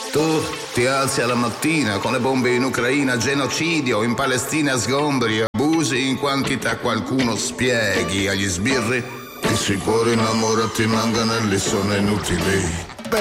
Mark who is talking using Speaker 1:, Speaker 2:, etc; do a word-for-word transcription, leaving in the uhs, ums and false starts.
Speaker 1: Tu ti alzi alla mattina con le bombe in Ucraina, genocidio, in Palestina sgombri, abusi in quantità, qualcuno spieghi agli sbirri che se il cuore innamora ti manganelli sono inutili.